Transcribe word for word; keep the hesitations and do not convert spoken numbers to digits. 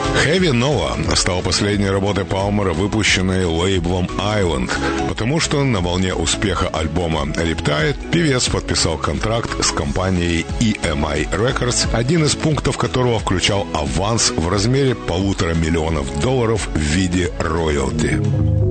Heavy Nova стал последней работой Палмера, выпущенной лейблом Island, потому что на волне успеха альбома Riptide певец подписал контракт с компанией и эм ай Records, один из пунктов которого включал аванс в размере полутора миллионов долларов в виде роялти.